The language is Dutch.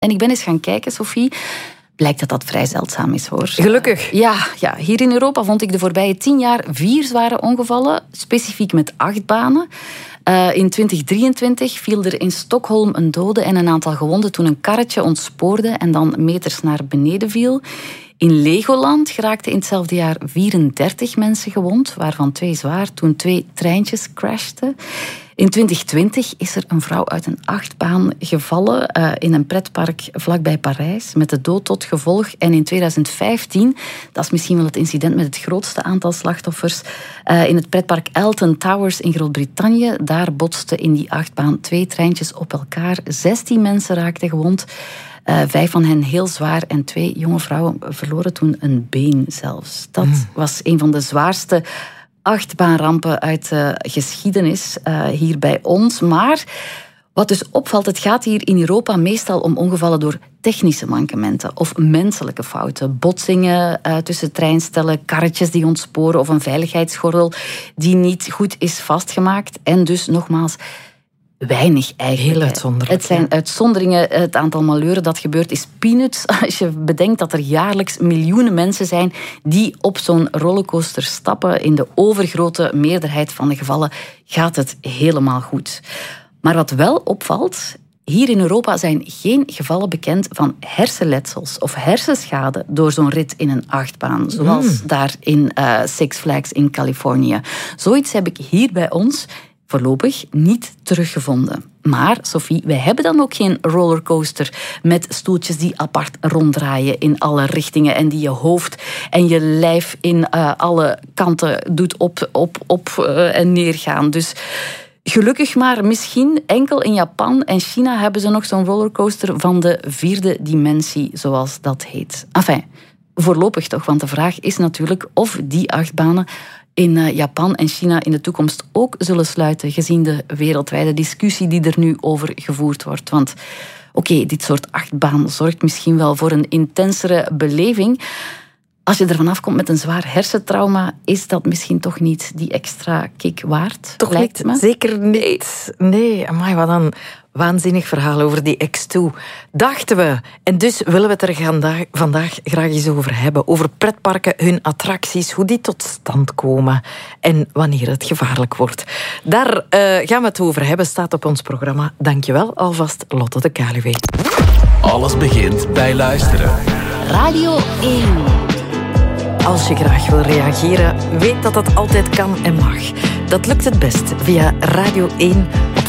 En ik ben eens gaan kijken, Sophie. Blijkt dat dat vrij zeldzaam is, hoor. Gelukkig. Ja, hier in Europa vond ik de voorbije 10 jaar 4 zware ongevallen, specifiek met achtbanen. In 2023 viel er in Stockholm een dode en een aantal gewonden toen een karretje ontspoorde en dan meters naar beneden viel. In Legoland geraakten in hetzelfde jaar 34 mensen gewond, waarvan 2 zwaar, toen 2 treintjes crashten. In 2020 is er een vrouw uit een achtbaan gevallen in een pretpark vlakbij Parijs, met de dood tot gevolg. En in 2015, dat is misschien wel het incident met het grootste aantal slachtoffers, in het pretpark Alton Towers in Groot-Brittannië, daar botsten in die achtbaan 2 treintjes op elkaar. 16 mensen raakten gewond. 5 van hen heel zwaar en 2 jonge vrouwen verloren toen een been zelfs. Dat was een van de zwaarste achtbaanrampen uit de geschiedenis hier bij ons. Maar wat dus opvalt, het gaat hier in Europa meestal om ongevallen door technische mankementen of menselijke fouten. Botsingen tussen treinstellen, karretjes die ontsporen of een veiligheidsgordel die niet goed is vastgemaakt. En dus nogmaals, weinig eigenlijk. Heel uitzonderlijk. Het zijn uitzonderingen. Het aantal malheuren dat gebeurt is peanuts. Als je bedenkt dat er jaarlijks miljoenen mensen zijn die op zo'n rollercoaster stappen. In de overgrote meerderheid van de gevallen gaat het helemaal goed. Maar wat wel opvalt, hier in Europa zijn geen gevallen bekend van hersenletsels of hersenschade door zo'n rit in een achtbaan. Zoals daar in Six Flags in Californië. Zoiets heb ik hier bij ons voorlopig niet teruggevonden. Maar, Sophie, wij hebben dan ook geen rollercoaster met stoeltjes die apart ronddraaien in alle richtingen en die je hoofd en je lijf in alle kanten doet op en neer gaan. Dus gelukkig maar, misschien enkel in Japan en China hebben ze nog zo'n rollercoaster van de 4e dimensie, zoals dat heet. Enfin, voorlopig toch, want de vraag is natuurlijk of die achtbanen in Japan en China in de toekomst ook zullen sluiten, gezien de wereldwijde discussie die er nu over gevoerd wordt. Want oké, dit soort achtbaan zorgt misschien wel voor een intensere beleving. Als je ervan afkomt met een zwaar hersentrauma, is dat misschien toch niet die extra kick waard? Toch niet? Me? Zeker niet. Nee, amai, wat een waanzinnig verhaal over die X2. Dachten we. En dus willen we het er vandaag graag eens over hebben. Over pretparken, hun attracties, hoe die tot stand komen en wanneer het gevaarlijk wordt. Daar gaan we het over hebben, staat op ons programma. Dankjewel alvast, Lotte de Kaluwe. Alles begint bij luisteren. Radio 1. Als je graag wil reageren, weet dat dat altijd kan en mag. Dat lukt het best via Radio 1